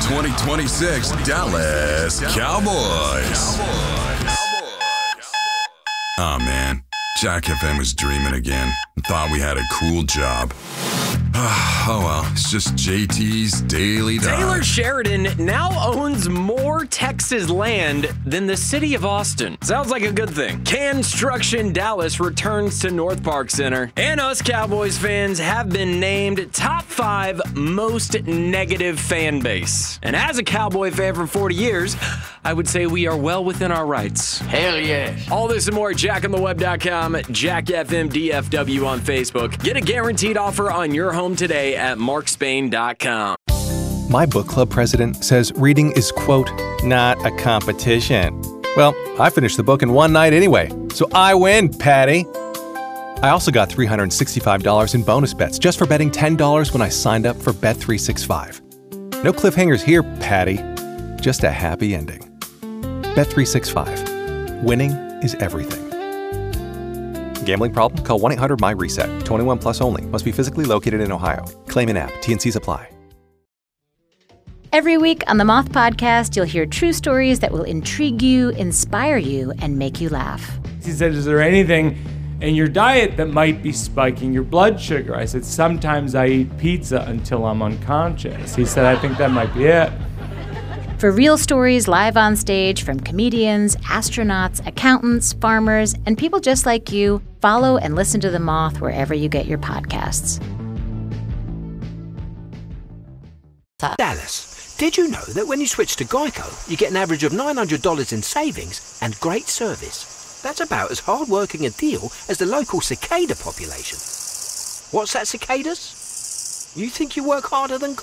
2026 Dallas Cowboys. Oh man, Jack FM was dreaming again and thought we had a cool job. Oh well, it's just JT's Daily Dog. Taylor Sheridan now owns more Texas land than the city of Austin. Sounds like a good thing. Construction Dallas returns to North Park Center, and us Cowboys fans have been named top 5 most negative fan base. And as a Cowboy fan for 40 years, I would say we are well within our rights. Hell yes. All this and more at JackOnTheWeb.com, JackFMDFW on Facebook. Get a guaranteed offer on your home today at markspain.com. My book club president says reading is, quote, not a competition. Well, I finished the book in one night anyway, so I win, Patty. I also got $365 in bonus bets just for betting $10 when I signed up for Bet365. No cliffhangers here, Patty. Just a happy ending. Bet365. Winning is everything. Gambling problem? Call 1-800-MY-RESET. 21 plus only. Must be physically located in Ohio. Claim in app. T&Cs apply. Every week on the Moth Podcast, you'll hear true stories that will intrigue you, inspire you, and make you laugh. He said, is there anything in your diet that might be spiking your blood sugar? I said, sometimes I eat pizza until I'm unconscious. He said, I think that might be it. For real stories live on stage from comedians, astronauts, accountants, farmers, and people just like you, follow and listen to The Moth wherever you get your podcasts. Dallas, did you know that when you switch to Geico, you get an average of $900 in savings and great service? That's about as hard-working a deal as the local cicada population. What's that, cicadas? You think you work harder than